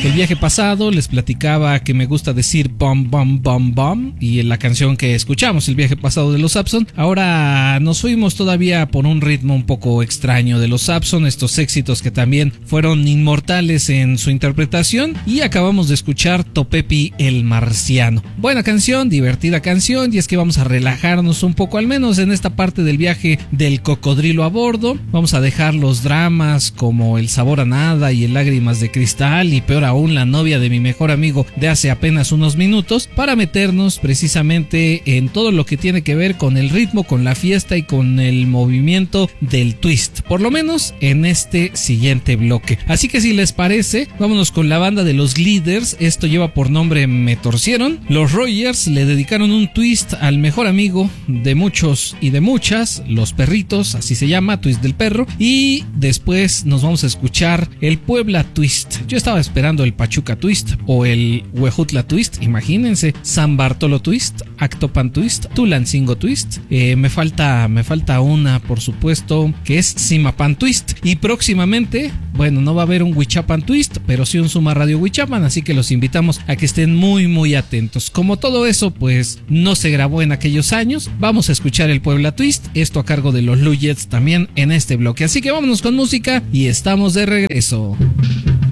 El viaje pasado les platicaba que me gusta decir bum bum bum bum y en la canción que escuchamos, el viaje pasado de los Saxon. Ahora nos fuimos todavía por un ritmo un poco extraño de los Saxon, estos éxitos que también fueron inmortales en su interpretación, y acabamos de escuchar Topepi el Marciano. Buena canción, divertida canción, y es que vamos a relajarnos un poco, al menos en esta parte del viaje del cocodrilo a bordo. Vamos a dejar los dramas como El sabor a nada y el Lágrimas de cristal, y peor aún La novia de mi mejor amigo de hace apenas unos minutos, para meternos precisamente en todo lo que tiene que ver con el ritmo, con la fiesta y con el movimiento del twist, por lo menos en este siguiente bloque. Así que si les parece, vámonos con la banda de los Glitters. Esto lleva por nombre Me Torcieron. Los Rogers le dedicaron un twist al mejor amigo de muchos y de muchas, Los Perritos, así se llama, Twist del Perro, y después nos vamos a escuchar el Puebla Twist. Yo estaba esperando el Pachuca Twist o el Huejutla Twist, imagínense, San Bartolo Twist, Actopan Twist, Tulancingo Twist, me falta una, por supuesto, que es Simapan Twist, y próximamente, bueno, no va a haber un Huichapan Twist, pero sí un Suma Radio Huichapan, así que los invitamos a que estén muy atentos. Como todo eso pues no se grabó en aquellos años, vamos a escuchar el Puebla Twist, esto a cargo de los Lujets también en este bloque, así que vámonos con música y estamos de regreso.